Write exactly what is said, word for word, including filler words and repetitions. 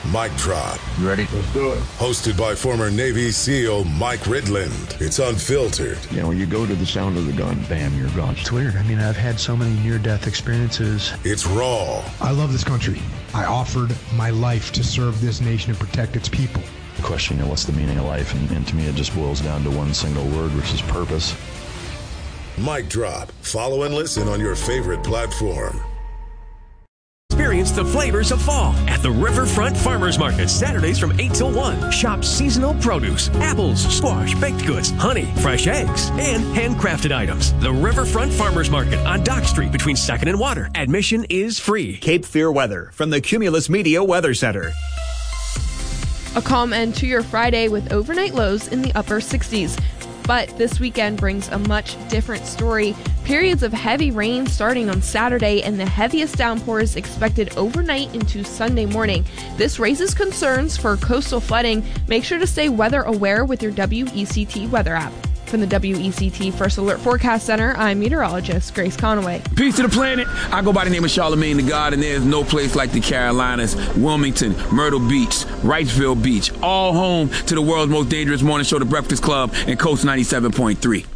Mic Drop. You ready? Let's do it. Hosted by former Navy SEAL Mike Ridland. It's unfiltered. You know, when you go to the sound of the gun, bam, you're gone. It's weird. I mean, I've had so many near-death experiences. It's raw. I love this country. I offered my life to serve this nation and protect its people. The question, you know, what's the meaning of life? And, and to me, it just boils down to one single word, which is purpose. Mic Drop. Follow and listen on your favorite platform. Experience the flavors of fall at the Riverfront Farmers Market, Saturdays from eight till one. Shop seasonal produce, apples, squash, baked goods, honey, fresh eggs, and handcrafted items. The Riverfront Farmers Market on Dock Street between second and Water. Admission is free. Cape Fear weather from the Cumulus Media Weather Center. A calm end to your Friday with overnight lows in the upper sixties. But this weekend brings a much different story. Periods of heavy rain starting on Saturday and the heaviest downpours expected overnight into Sunday morning. This raises concerns for coastal flooding. Make sure to stay weather aware with your W E C T weather app. From the W E C T First Alert Forecast Center, I'm meteorologist Grace Conaway. Peace to the planet. I go by the name of Charlemagne the God, and there's no place like the Carolinas, Wilmington, Myrtle Beach, Wrightsville Beach, all home to the world's most dangerous morning show, The Breakfast Club, and Coast ninety-seven point three.